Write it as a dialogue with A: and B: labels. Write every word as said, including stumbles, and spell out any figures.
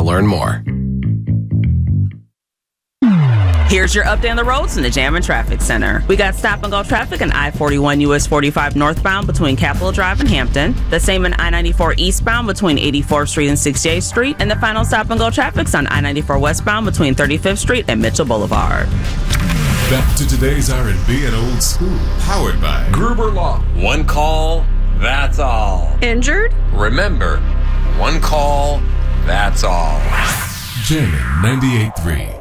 A: learn more.
B: Here's your update on the roads in the Jam and Traffic Center. We got stop-and-go traffic in I forty-one U S forty-five northbound between Capitol Drive and Hampton. The same in I ninety-four eastbound between eighty-fourth Street and sixty-eighth Street. And the final stop-and-go traffic's on I ninety-four westbound between thirty-fifth Street and Mitchell Boulevard.
C: Back to today's R and B and old school. Powered by
D: Gruber Law.
E: One call, that's all.
F: Injured?
E: Remember, one call, that's all.
C: Jamming ninety-eight point three.